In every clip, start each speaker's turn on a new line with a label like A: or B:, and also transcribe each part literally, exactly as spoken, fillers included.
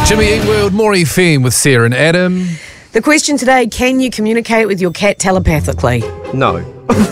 A: Jimmy Eat World, Maury Femme with Sarah and Adam.
B: The question today, can you communicate with your cat telepathically?
C: No.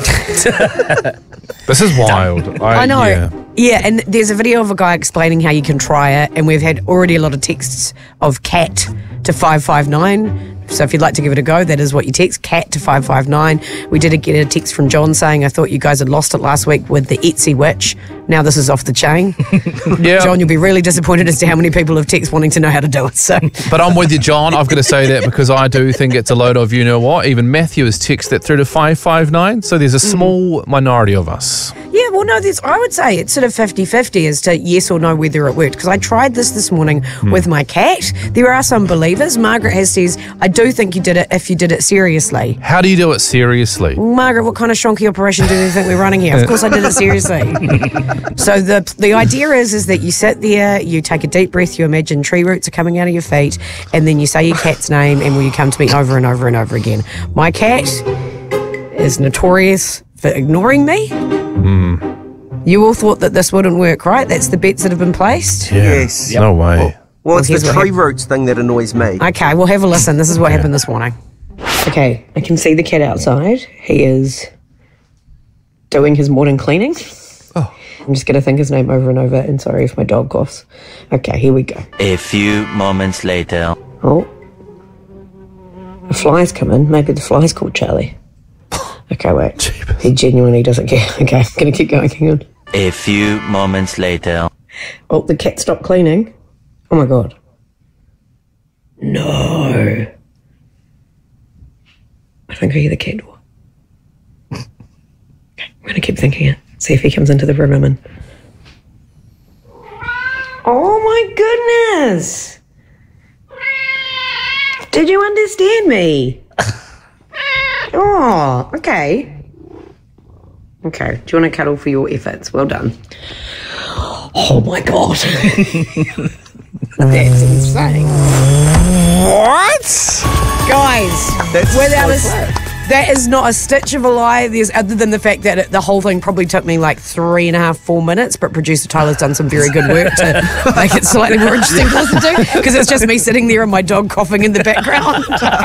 A: This is wild. I,
B: I know.
A: Yeah.
B: Yeah, and there's a video of a guy explaining how you can try it, and we've had already a lot of texts of cat to five five nine. So if you'd like to give it a go, that is what you text, cat to five five nine. We did get a text from John saying, I thought you guys had lost it last week with the Etsy witch. Now this is off the chain.
A: Yeah.
B: John, you'll be really disappointed as to how many people have text wanting to know how to do it. So,
A: But I'm with you, John. I've got to say that because I do think it's a load of, you know what, even Matthew has texted that through to five five nine. So there's a small minority of us.
B: yeah, well, no, there's, I would say it's sort of fifty-fifty as to yes or no whether it worked. Because I tried this this morning with my cat. There are some believers. Margaret has says, I do think you did it if you did it seriously.
A: How do you do it seriously?
B: Margaret, what kind of shonky operation do you think we're running here? Of course I did it seriously. So the the idea is is that you sit there, you take a deep breath, you imagine tree roots are coming out of your feet, and then you say your cat's name, and will you come to me over and over and over again? My cat is notorious for ignoring me.
A: Mm.
B: You all thought that this wouldn't work, right? That's the bets that have been placed?
A: Yeah.
C: Yes.
A: No way.
C: Well, it's
B: Well, here's
C: the
B: what
C: tree
B: happened.
C: roots thing that annoys me.
B: Okay, well, have a listen. This is what happened this morning. Okay, I can see the cat outside. He is doing his morning cleaning.
A: Oh.
B: I'm just going to think his name over and over, and sorry if my dog coughs. Okay, here we go.
D: A few moments later.
B: Oh. A fly's come in. Maybe the fly's called Charlie. Okay, wait.
A: Jeepers.
B: He genuinely doesn't care. Okay, I'm going to keep going. Hang on.
D: A few moments later.
B: Oh, the cat stopped cleaning. Oh my God. No. I think I hear the cat door. Okay, I'm going to keep thinking it. See if he comes into the room I'm in. Oh my goodness. Did you understand me? Oh, okay. Okay, do you want to cuddle for your efforts? Well done. Oh my God. That's insane.
A: What?
B: Guys,
C: That's
B: without
C: so
B: a,
C: sad.
B: that is not a stitch of a lie. There's other than the fact that it, the whole thing probably took me like three and a half, four minutes, but producer Tyler's done some very good work to make it slightly more interesting to listen to, because it's just me sitting there and my dog coughing in the background.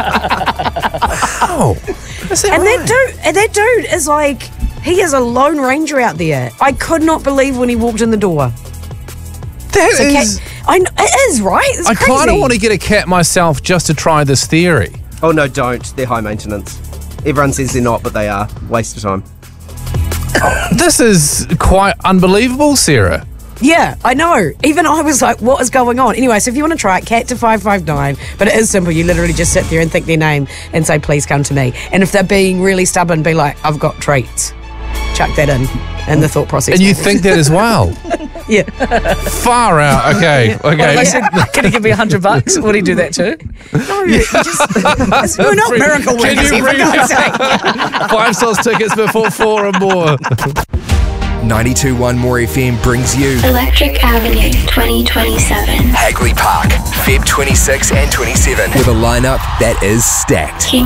A: Oh. Is that
B: And
A: right?
B: that dude, and that dude is like, he is a lone ranger out there. I could not believe when he walked in the door.
A: That
B: So
A: is...
B: cat, I kn- it is, right? It's
A: I
B: crazy.
A: kind of want to get a cat myself just to try this theory.
C: Oh, no, don't. They're high maintenance. Everyone says they're not, but they are. Waste of time.
A: This is quite unbelievable, Sarah.
B: Yeah, I know. Even I was like, what is going on? Anyway, so if you want to try it, cat to five five nine. But it is simple. You literally just sit there and think their name and say, please come to me. And if they're being really stubborn, be like, I've got treats. Chuck that in, in the thought process.
A: And you think that as well?
B: Yeah.
A: Far out. Okay. Okay.
E: I said, can you give me a hundred bucks? Would he do that too?
B: No, you just, we're not miracle
A: Can
B: workers
A: you
B: here, for
A: bring
B: God's sake.
A: five stars tickets before four or more?
F: ninety-two point one Maury F M brings you
G: Electric Avenue twenty twenty-seven.
F: Hagley Park, February twenty-sixth and twenty-seventh, with a lineup that is stacked.